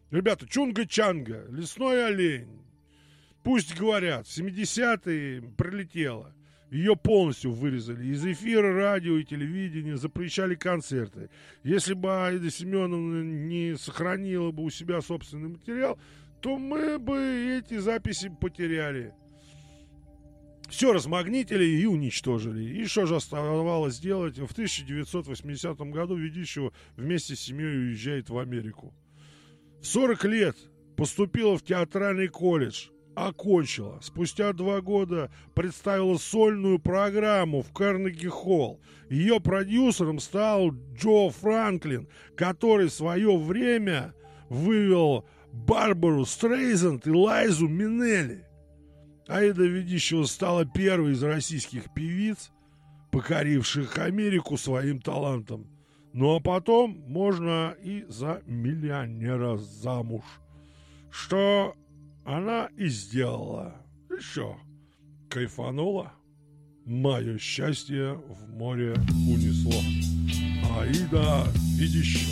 Ребята, Чунга-Чанга, лесной олень. Пусть говорят, в 70-е прилетела. Ее полностью вырезали. Из эфира, радио и телевидения запрещали концерты. Если бы Аида Семеновна не сохранила бы у себя собственный материал, то мы бы эти записи потеряли. Все размагнитили и уничтожили. И что же оставалось делать? В 1980 году ведущего вместе с семьей уезжает в Америку. В 40 лет поступила в театральный колледж. Окончила. Спустя 2 года представила сольную программу в Карнеги-холл. Ее продюсером стал Джо Франклин, который в свое время вывел Барбару Стрейзанд и Лайзу Минелли. Аида Ведищева стала первой из российских певиц, покоривших Америку своим талантом. Ну а потом можно и за миллионера замуж. Что она и сделала. Еще кайфанула. Мое счастье в море унесло. Аида Ведищева.